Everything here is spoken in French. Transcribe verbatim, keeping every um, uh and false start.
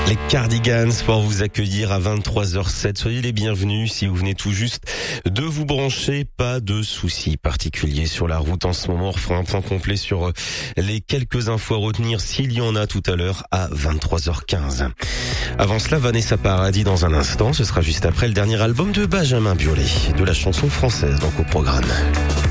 Les Cardigans pour vous accueillir à vingt-trois heures zéro sept. Soyez les bienvenus si vous venez tout juste de vous brancher. Pas de soucis particuliers sur la route en ce moment. On refera un point complet sur les quelques infos à retenir s'il y en a tout à l'heure à vingt-trois heures quinze. Avant cela, Vanessa Paradis dans un instant. Ce sera juste après le dernier album de Benjamin Biolay, de la chanson française donc au programme.